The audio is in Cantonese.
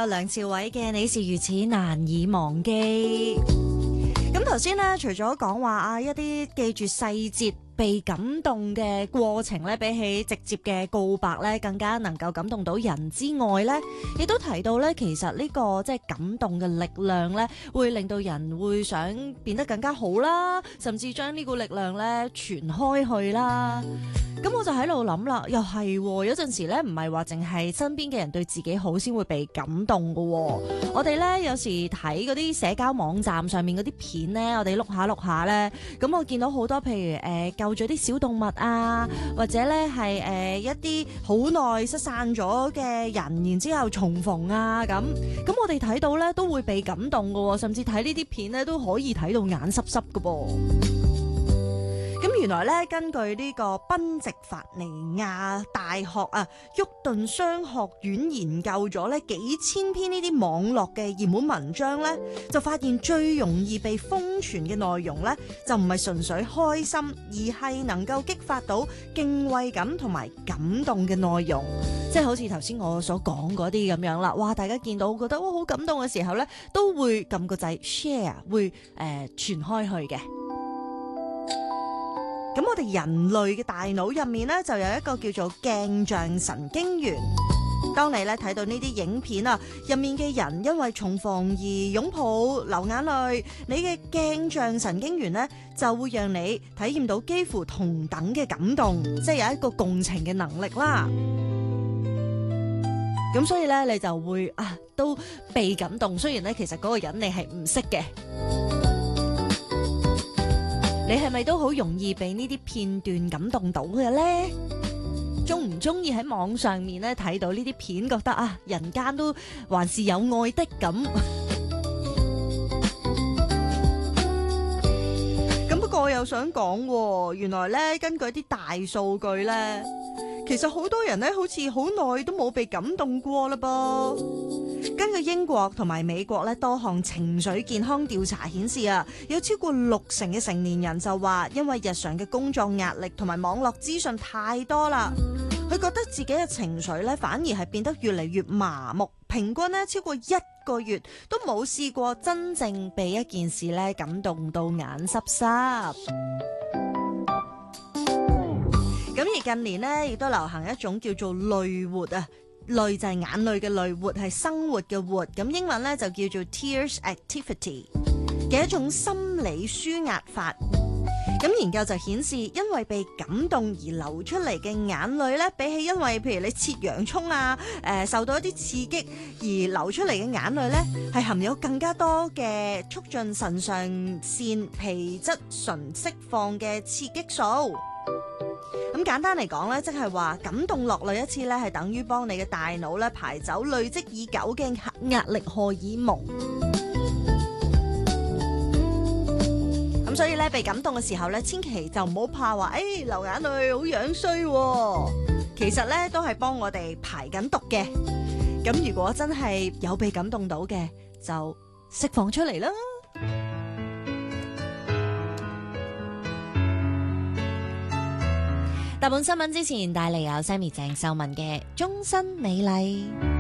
有梁朝偉嘅《你是如此難以忘記》。咁頭先咧，除咗講話啊一啲記住細節被感動嘅過程咧，比起直接嘅告白咧，更加能夠感動到人之外咧，亦都提到咧，其實呢個即係感動嘅力量咧，會令到人會想變得更加好啦，甚至將呢個力量咧傳開去啦。咁我就喺度諗啦，又係有陣時咧，唔係話淨係身邊嘅人對自己好先會被感動㗎喎。我哋咧有時睇嗰啲社交網站上面嗰啲片咧，我哋碌下碌下咧，咁我見到好多譬如救咗啲小動物啊，或者咧係一啲好耐失散咗嘅人，然之後重逢啊咁我哋睇到咧都會被感動㗎喎，甚至睇呢啲片咧都可以睇到眼濕濕㗎噃。咁原來咧，根據呢個賓夕法尼亞大學沃頓商學院研究咗咧幾千篇呢啲網絡嘅熱門文章咧，就發現最容易被瘋傳嘅內容咧，就唔係純粹開心，而係能夠激發到敬畏感同埋感動嘅內容，即係好似頭先我所講嗰啲咁樣啦。哇！大家見到覺得哇好感動嘅時候咧，都會撳個掣 share， 會傳開去嘅。咁我哋人類嘅大腦入面咧，就有一個叫做鏡像神經元。當你咧睇到呢啲影片入面嘅人因為重逢而擁抱流眼淚，你嘅鏡像神經元咧就會讓你體驗到幾乎同等嘅感動，即係有一個共情嘅能力啦。咁所以咧，你就會都被感動，雖然咧其實嗰個人你係唔識嘅。你係咪都好容易被呢啲片段感動到嘅咧？中唔中意喺網上面咧睇到呢啲片，覺得人間都還是有愛的咁？咁不過我又想講，原來咧根據啲大數據咧，其實好多人咧好似好耐都冇被感動過啦噃。根據英國同埋美國咧多項情緒健康調查顯示有超過60%嘅成年人就話，因為日常嘅工作壓力同埋網絡資訊太多啦，佢覺得自己嘅情緒咧反而係變得越嚟越麻木，平均咧超過1個月都冇試過真正被一件事咧感動到眼濕濕。咁而近年呢，亦都流行一種叫做淚活淚就係眼淚嘅淚，活係生活嘅活，咁英文咧就叫做 tears activity 嘅一種心理抒壓法。咁研究就顯示，因為被感動而流出嚟嘅眼淚咧，比起因為譬如你切洋葱受到一啲刺激而流出嚟嘅眼淚咧，係含有更加多嘅促進腎上腺皮質醇釋放嘅刺激素。咁簡單嚟講咧，即係話感動落淚一次咧，係等於幫你嘅大腦咧排走累積已久嘅壓力荷爾蒙。咁所以咧，被感動嘅時候咧，千祈就唔好怕話，流眼淚好樣衰。其實咧都係幫我哋排緊毒嘅。咁如果真係有被感動到嘅，就釋放出嚟啦。大本新聞之前帶嚟有 Sammy 鄭秀文嘅終身美麗。